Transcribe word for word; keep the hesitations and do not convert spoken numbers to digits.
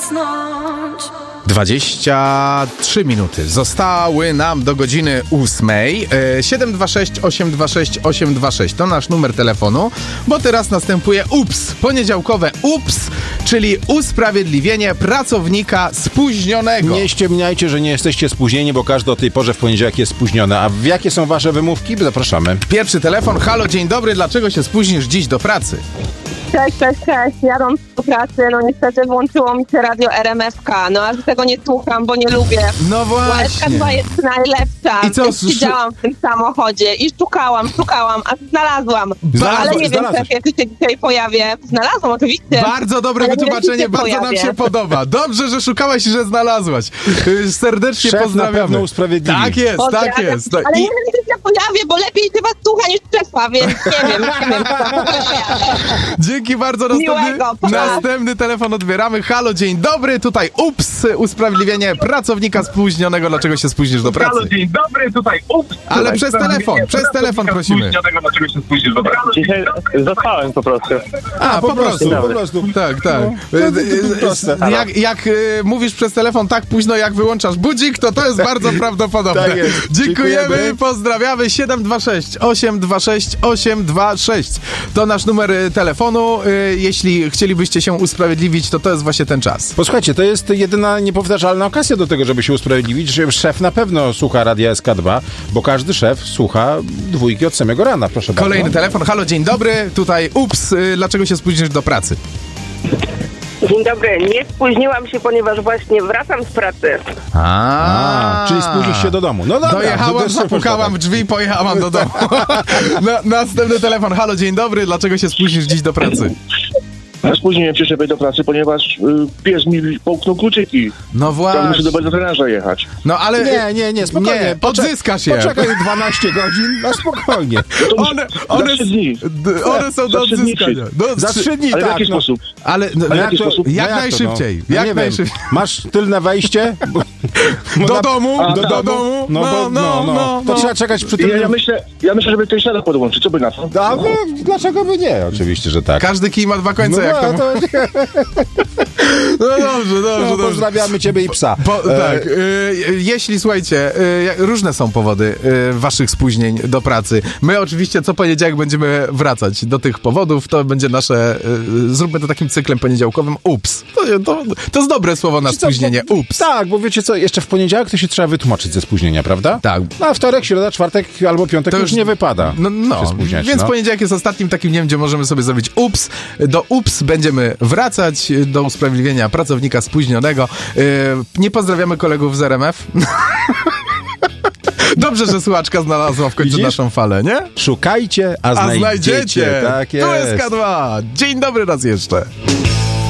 zasnąć. dwadzieścia trzy minuty zostały nam do godziny ósmej. siedem dwa sześć osiem dwa sześć osiem dwa sześć to nasz numer telefonu, bo teraz następuje ups, poniedziałkowe ups, czyli usprawiedliwienie pracownika spóźnionego. Nie ściemniajcie, że nie jesteście spóźnieni, bo każdy o tej porze w poniedziałek jest spóźniony. A w jakie są wasze wymówki? Zapraszamy. Pierwszy telefon. Halo, dzień dobry, dlaczego się spóźnisz dziś do pracy? Cześć, cześć, cześć. Jadąc do pracy, no niestety włączyło mi się radio R M F K. No a tego nie słucham, bo nie lubię. No Bo S K właśnie. dwa jest najlepsza. I co, Więc siedziałam w tym samochodzie i szukałam, szukałam, aż znalazłam. Znalazłaś, Ale nie wiem, znalazłaś. czy się dzisiaj pojawię. Znalazłam, oczywiście. Bardzo dobre Ale nie wytłumaczenie, wiem, czy bardzo się nam pojawię. się podoba. Dobrze, że szukałaś i że znalazłaś. Y, Serdecznie Szef na pozdrawiamy. pewno usprawiedliwi. Tak jest, Pozdrawiam. tak jest. Tak. Ale I nie wiem, czy się pojawię, bo lepiej się was słucha niż szefa, więc nie wiem, nie wiem. dzięki bardzo. Następny, Miłego, pa. następny telefon odbieramy. Halo, dzień dobry. Tutaj ups, usprawiedliwienie pracownika spóźnionego. Dlaczego się spóźnisz do pracy? Halo, dzień dobry, tutaj ups. Ale przez telefon, przez telefon prosimy. Dlaczego się spóźnisz do pracy? Dzisiaj zaspałem po prostu. A, po prostu. po prostu. Tak, tak. No, Y, to- y, to y, proste. Jak, jak y, mówisz przez telefon tak późno, jak wyłączasz budzik, to to jest bardzo prawdopodobne. Tak jest. Dziękujemy, Dziękujemy. pozdrawiamy. siedem dwa sześć osiem dwa sześć osiem dwa sześć to nasz numer y, telefonu. Y, Jeśli chcielibyście się usprawiedliwić, to to jest właśnie ten czas. Posłuchajcie, to jest jedyna niepowtarzalna okazja do tego, żeby się usprawiedliwić, że szef na pewno słucha Radia S K dwa, bo każdy szef słucha dwójki od samego rana, proszę Kolejny bardzo. telefon. Halo, dzień dobry. Tutaj ups, y, dlaczego się spóźnisz do pracy? Dzień dobry, nie spóźniłam się, ponieważ właśnie wracam z pracy. A, czyli spóźnisz się do domu. No dobra. Dojechałam, to- to- zapukałam w drzwi i pojechałam do domu. Na, następny telefon. Halo, dzień dobry. Dlaczego się spóźnisz dziś do pracy? Ja spóźniłem się, żeby do pracy, ponieważ y, pies mi połknął kluczyki. No Tam właśnie. muszę do bezweterynarza jechać. No ale... Nie, nie, nie, spokojnie. Nie, Poczek- odzyskasz je. Poczekaj dwanaście godzin, na spokojnie. One, one, Za trzy dni. d- one są Za do trzy dni odzyskania. No, Za trzy- trzy dni, Ale w tak. jaki no. sposób? Ale no, Ale jak, jaki to, sposób? jak No najszybciej. To, no? Jak nie najszybciej. Wiem. Masz tylne wejście? Bo Do na- domu, A, do, tak. do domu. No, bo, no, no, To trzeba czekać przy tym. Ja, ja, myślę, ja myślę, żeby ktoś siada podłączyć. Co by na to? A, no, dlaczego by nie? Oczywiście, że tak. Każdy kij ma dwa końce, No, jak to... no, to No dobrze, dobrze, no, dobrze. pozdrawiamy ciebie i psa. Po, E, tak, y, jeśli, słuchajcie, y, jak- różne są powody y, waszych spóźnień do pracy. My oczywiście co poniedziałek będziemy wracać do tych powodów, to będzie nasze, y, zróbmy to takim cyklem poniedziałkowym, ups. To, to, to jest dobre słowo na co, spóźnienie, bo- ups. Tak, bo wiecie co, jeszcze w poniedziałek to się trzeba wytłumaczyć ze spóźnienia, prawda? Tak. No, a wtorek, środa, czwartek albo piątek To już już- nie wypada No, no się spóźniać. więc no. poniedziałek jest ostatnim takim dniem, gdzie możemy sobie zrobić ups. Do ups będziemy wracać, do usprawiedliwienia pracownika spóźnionego. Yy, nie pozdrawiamy kolegów z R M F. Dobrze, że słuchaczka znalazła w końcu Widzisz? naszą falę, nie? Szukajcie, a, A znajdziecie. znajdziecie. Tak Tu jest. jest K dwa. Dzień dobry raz jeszcze.